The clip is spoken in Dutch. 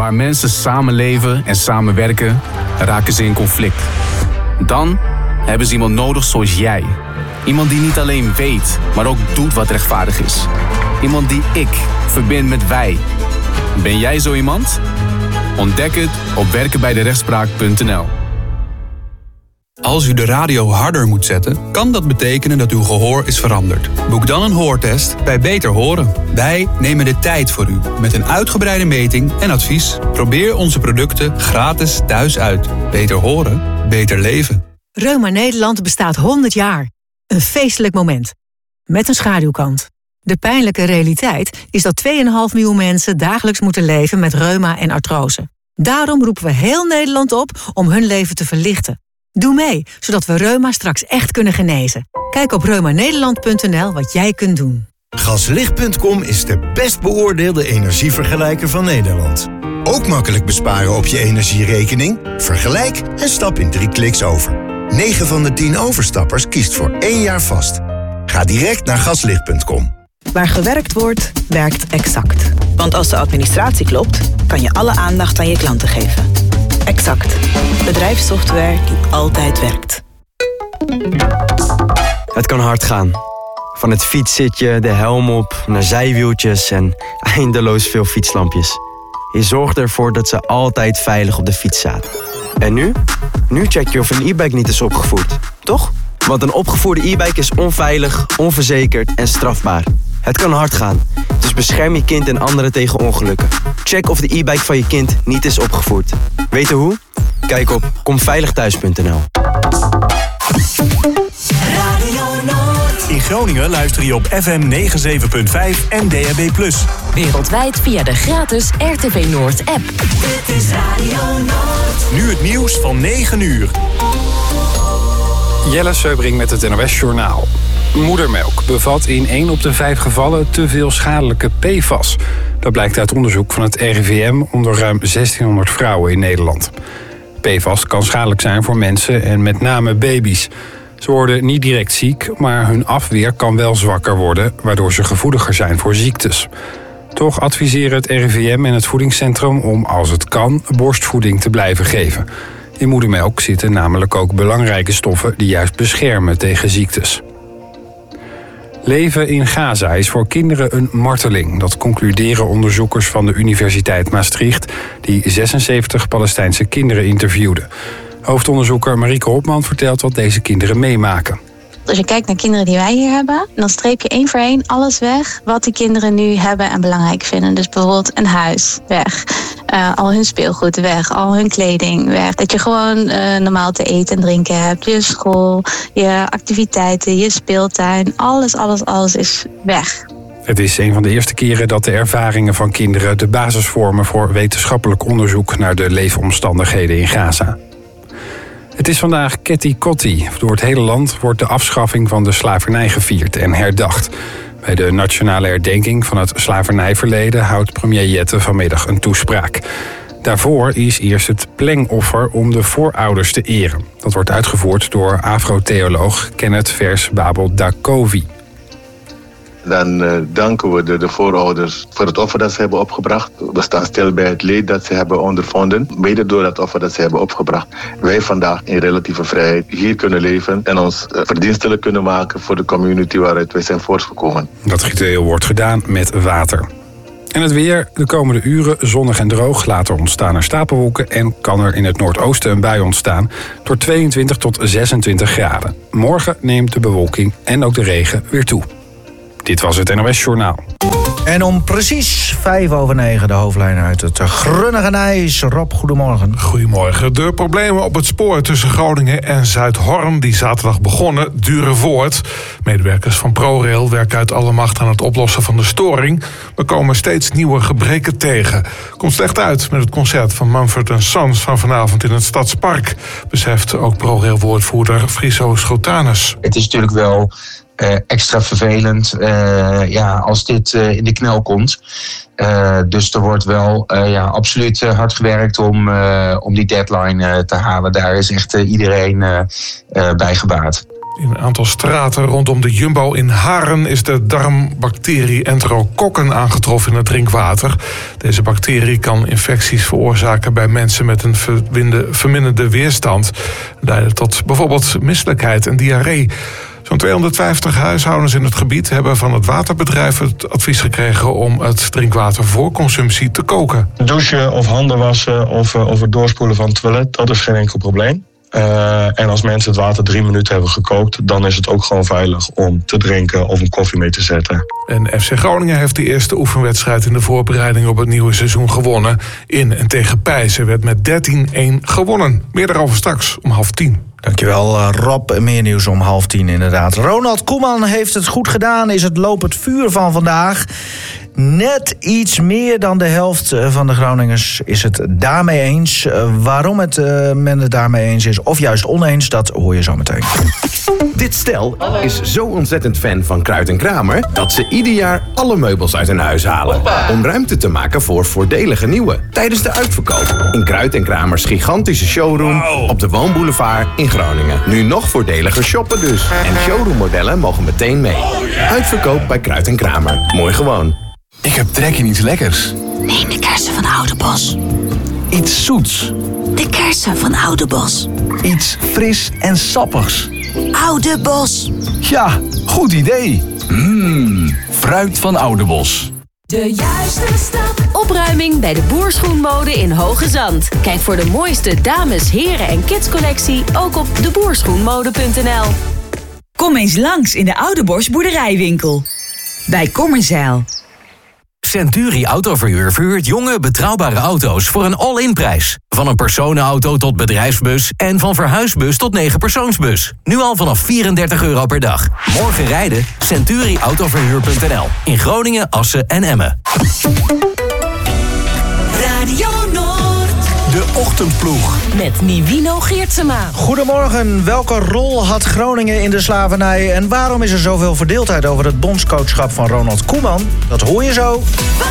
Waar mensen samenleven en samenwerken, raken ze in conflict. Dan hebben ze iemand nodig zoals jij. Iemand die niet alleen weet, maar ook doet wat rechtvaardig is. Iemand die ik verbind met wij. Ben jij zo iemand? Ontdek het op werkenbijderechtspraak.nl. Als u de radio harder moet zetten, kan dat betekenen dat uw gehoor is veranderd. Boek dan een hoortest bij Beter Horen. Wij nemen de tijd voor u met een uitgebreide meting en advies. Probeer onze producten gratis thuis uit. Beter horen, beter leven. Reuma Nederland bestaat 100 jaar. Een feestelijk moment. Met een schaduwkant. De pijnlijke realiteit is dat 2,5 miljoen mensen dagelijks moeten leven met reuma en artrose. Daarom roepen we heel Nederland op om hun leven te verlichten. Doe mee, zodat we reuma straks echt kunnen genezen. Kijk op reumanederland.nl wat jij kunt doen. Gaslicht.com is de best beoordeelde energievergelijker van Nederland. Ook makkelijk besparen op je energierekening? Vergelijk en stap in 3 kliks over. 9 van de 10 overstappers kiest voor 1 jaar vast. Ga direct naar gaslicht.com. Waar gewerkt wordt, werkt Exact. Want als de administratie klopt, kan je alle aandacht aan je klanten geven. Exact. Bedrijfssoftware die altijd werkt. Het kan hard gaan. Van het fietszitje, de helm op, naar zijwieltjes en eindeloos veel fietslampjes. Je zorgt ervoor dat ze altijd veilig op de fiets zaten. En nu? Nu check je of een e-bike niet is opgevoerd, toch? Want een opgevoerde e-bike is onveilig, onverzekerd en strafbaar. Het kan hard gaan, dus bescherm je kind en anderen tegen ongelukken. Check of de e-bike van je kind niet is opgevoerd. Weten hoe? Kijk op komveiligthuis.nl. In Groningen luister je op FM 97.5 en DAB+. Wereldwijd via de gratis RTV Noord app. Dit is Radio Noord. Nu het nieuws van 9 uur. Jelle Seubring met het NOS Journaal. Moedermelk bevat in 1 op de 5 gevallen te veel schadelijke PFAS. Dat blijkt uit onderzoek van het RIVM onder ruim 1600 vrouwen in Nederland. PFAS kan schadelijk zijn voor mensen en met name baby's. Ze worden niet direct ziek, maar hun afweer kan wel zwakker worden, waardoor ze gevoeliger zijn voor ziektes. Toch adviseren het RIVM en het voedingscentrum om, als het kan, borstvoeding te blijven geven. In moedermelk zitten namelijk ook belangrijke stoffen die juist beschermen tegen ziektes. Leven in Gaza is voor kinderen een marteling. Dat concluderen onderzoekers van de Universiteit Maastricht, die 76 Palestijnse kinderen interviewden. Hoofdonderzoeker Marieke Hopman vertelt wat deze kinderen meemaken. Als je kijkt naar kinderen die wij hier hebben, dan streep je 1 voor 1 alles weg wat die kinderen nu hebben en belangrijk vinden. Dus bijvoorbeeld een huis, weg. Al hun speelgoed, weg. Al hun kleding, weg. Dat je gewoon normaal te eten en drinken hebt. Je school, je activiteiten, je speeltuin. Alles is weg. Het is een van de eerste keren dat de ervaringen van kinderen de basis vormen voor wetenschappelijk onderzoek naar de leefomstandigheden in Gaza. Het is vandaag Ketty Kotti. Door het hele land wordt de afschaffing van de slavernij gevierd en herdacht. Bij de nationale herdenking van het slavernijverleden houdt premier Jette vanmiddag een toespraak. Daarvoor is eerst het plengoffer om de voorouders te eren. Dat wordt uitgevoerd door afro-theoloog Kenneth Vers Babel Dakovi. Dan danken we de voorouders voor het offer dat ze hebben opgebracht. We staan stil bij het leed dat ze hebben ondervonden, mede door het offer dat ze hebben opgebracht. Wij vandaag in relatieve vrijheid hier kunnen leven en ons verdienstelijk kunnen maken voor de community waaruit wij zijn voortgekomen. Dat ritueel wordt gedaan met water. En het weer, de komende uren zonnig en droog. Later ontstaan er stapelwolken en kan er in het noordoosten een bui ontstaan. Door 22 tot 26 graden. Morgen neemt de bewolking en ook de regen weer toe. Dit was het NOS Journaal. En om precies 9:05 de hoofdlijnen uit het Grunnige Nijs. Rob, goedemorgen. Goedemorgen. De problemen op het spoor tussen Groningen en Zuidhorn, die zaterdag begonnen, duren voort. Medewerkers van ProRail werken uit alle macht aan het oplossen van de storing. We komen steeds nieuwe gebreken tegen. Komt slecht uit met het concert van Mumford & Sons van vanavond in het Stadspark, beseft ook ProRail-woordvoerder Friso Schotanus. Het is natuurlijk wel extra vervelend als dit in de knel komt. Dus er wordt wel absoluut hard gewerkt om die deadline te halen. Daar is echt iedereen bij gebaat. In een aantal straten rondom de Jumbo in Haren is de darmbacterie Enterokokken aangetroffen in het drinkwater. Deze bacterie kan infecties veroorzaken bij mensen met een verminderde weerstand. Leiden tot bijvoorbeeld misselijkheid en diarree. Zo'n 250 huishoudens in het gebied hebben van het waterbedrijf het advies gekregen om het drinkwater voor consumptie te koken. Douchen of handen wassen of het doorspoelen van het toilet, dat is geen enkel probleem. En als mensen het water 3 minuten hebben gekookt, dan is het ook gewoon veilig om te drinken of een koffie mee te zetten. En FC Groningen heeft de eerste oefenwedstrijd in de voorbereiding op het nieuwe seizoen gewonnen. In en tegen Pijzen werd met 13-1 gewonnen. Meer daarover straks om 9:30. Dankjewel Rob. Meer nieuws om 9:30 inderdaad. Ronald Koeman heeft het goed gedaan, is het lopend vuur van vandaag. Net iets meer dan de helft van de Groningers is het daarmee eens. Waarom men het daarmee eens is of juist oneens, dat hoor je zo meteen. Dit stel is zo ontzettend fan van Kruid & Kramer dat ze ieder jaar alle meubels uit hun huis halen. Om ruimte te maken voor voordelige nieuwe. Tijdens de uitverkoop in Kruid & Kramers gigantische showroom op de Woonboulevard in Groningen. Nu nog voordeliger shoppen dus. En showroommodellen mogen meteen mee. Uitverkoop bij Kruid & Kramer. Mooi gewoon. Ik heb trek in iets lekkers. Neem de kersen van Oudebos. Iets zoets. De kersen van Oudebos. Iets fris en sappigs. Oudebos. Ja, goed idee. Fruit van Oudebos. De juiste stap. Opruiming bij de Boerschoenmode in Hoge Zand. Kijk voor de mooiste dames, heren en kidscollectie ook op deboerschoenmode.nl. Kom eens langs in de Oudebos boerderijwinkel. Bij Kommerzeil. Century Autoverhuur verhuurt jonge, betrouwbare auto's voor een all-in prijs. Van een personenauto tot bedrijfsbus en van verhuisbus tot 9-persoonsbus. Nu al vanaf €34 per dag. Morgen rijden? CenturiAutoverhuur.nl. In Groningen, Assen en Emmen. Radio Noord. De Ochtendploeg. Met Nivino Geertsema. Goedemorgen, welke rol had Groningen in de slavernij en waarom is er zoveel verdeeldheid over het bondscoachschap van Ronald Koeman? Dat hoor je zo.